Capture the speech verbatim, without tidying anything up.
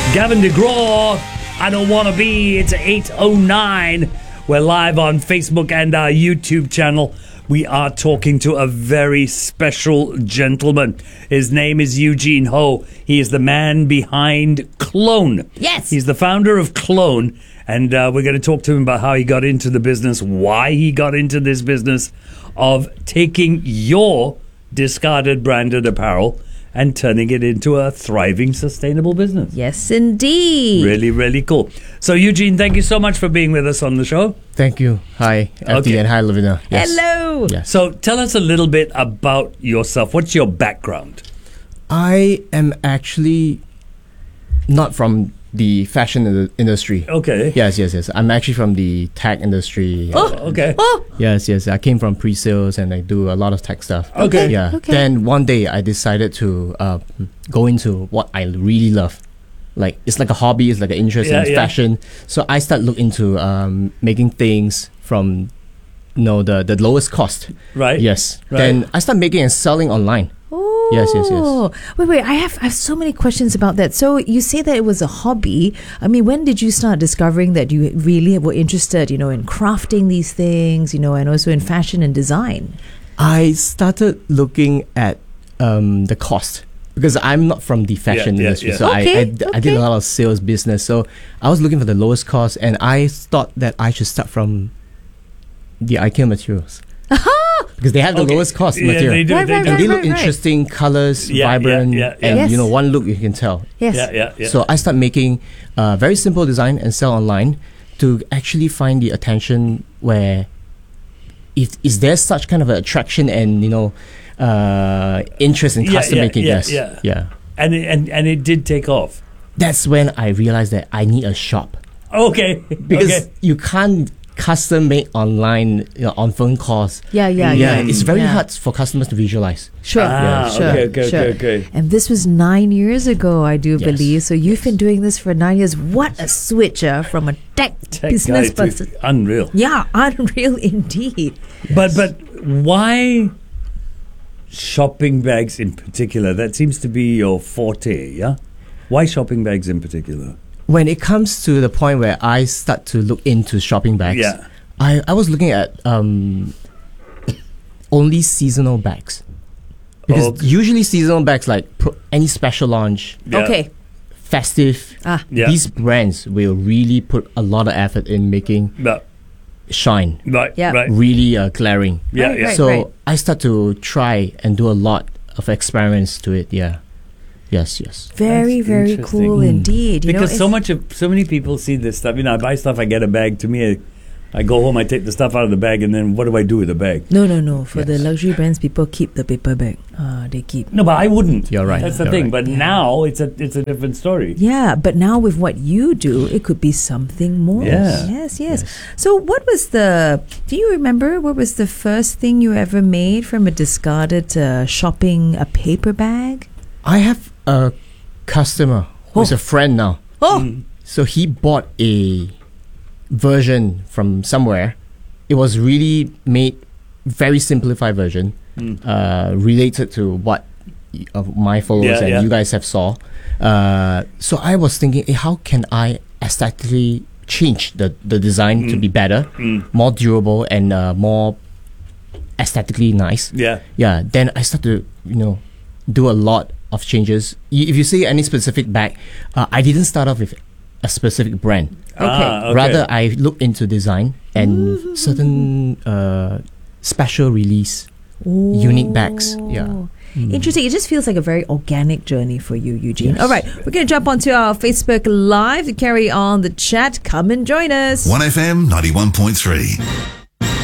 Gavin DeGraw, I Don't Wanna Be. It's eight oh nine. We're live on Facebook and our YouTube channel. We are talking to a very special gentleman. His name is Eugene Ho. He is the man behind Clone. Yes. He's the founder of Clone. And uh, we're going to talk to him about how he got into the business, why he got into this business of taking your discarded branded apparel and turning it into a thriving, sustainable business. Yes, indeed. Really, really cool. So, Eugene, thank you so much for being with us on the show. Thank you. Hi, F D, Okay. and hi, Lavina. Yes. Hello. Yes. So, tell us a little bit about yourself. What's your background? I am actually not from the fashion in- industry. Okay. Yes, yes, yes. I'm actually from the tech industry. Oh, okay. Oh, Yes, yes. I came from pre-sales and I do a lot of tech stuff. Okay. Yeah. Okay. Then one day I decided to uh, go into what I really love. Like it's like a hobby. It's like an interest Yeah, in yeah. fashion. So I started look into um, making things from, you know, the the lowest cost. Right. Yes. Right. Then I started making and selling online. oh. Yes, yes, yes. Wait, wait. I have I have so many questions about that. So you say that it was a hobby. I mean, when did you start discovering that you really were interested, you know, in crafting these things, you know, and also in fashion and design? I started looking at um, the cost because I'm not from the fashion Yeah, yeah, industry. yeah. So I, Okay, I, d- I did okay. a lot of sales business. So I was looking for the lowest cost and I thought that I should start from the IKEA materials. Because they have the Okay. lowest cost Yeah, material. they do. Right, they right, do. And they right, look right, right. interesting, colors, Yeah, vibrant, yeah, yeah, yeah. and Yes. you know, one look you can tell. Yes. Yeah, yeah, yeah. So I start making uh, very simple design and sell online to actually find the attention where if is there such kind of an attraction and you know uh, interest in Yeah, custom yeah, making? yeah, yes, yeah. yeah. and, it, and, and it did take off. That's when I realized that I need a shop Okay. because okay. you can't custom make online you know, on phone calls. Yeah, yeah, Yeah, yeah. it's very Yeah. hard for customers to visualize. Sure, Ah, sure, okay, okay, sure. okay, okay. And this was nine years ago, I do Yes. believe. So you've been doing this for nine years. What a switch uh, from a tech, Tech business guy to- person. unreal. Yeah, unreal indeed. But but why shopping bags in particular? That seems to be your forte, yeah? Why shopping bags in particular? When it comes to the point where I start to look into shopping bags, Yeah. I, I was looking at um, only seasonal bags. Because Okay. usually seasonal bags like pro- any special launch, Yeah. Okay. festive, Ah, Yeah. these brands will really put a lot of effort in making But, shine right, Yeah. right. really uh, glaring. Yeah, Right, yeah. right. So I start to try and do a lot of experiments to it. Yeah. Yes, yes. very, That's very interesting. cool Mm. indeed. You Because know, so it's- much of so many people see this stuff. You know, I buy stuff, I get a bag. To me, I, I go home, I take the stuff out of the bag, and then what do I do with the bag? No, no, no. For the Yes. luxury brands, people keep the paper bag. Uh, they keep. No, but I wouldn't. You're right. That's the You're thing. right. But Yeah. now it's a it's a different story. Yeah, but now with what you do, it could be something more. Yeah. Yes, yes. So, what was the? Do you remember what was the first thing you ever made from a discarded uh, shopping a paper bag? I have a customer who's Oh. a friend now. Oh, Mm. So he bought a version from somewhere. It was really made very simplified version, Mm. uh, related to what y- of my followers Yeah, and yeah. you guys have saw. Uh, so I was thinking, eh, how can I aesthetically change the, the design to Mm. be better, Mm. more durable, and uh, more aesthetically nice? Yeah. Yeah. Then I start to you know do a lot of changes. Y- If you say any specific bag, uh, I didn't start off with a specific brand. Ah, okay. Rather, I look into design and certain uh, special release, unique bags. Yeah. Mm. Interesting. It just feels like a very organic journey for you, Eugene. Yes. All right, we're going to jump onto our Facebook Live to carry on the chat. Come and join us. one F M ninety-one point three.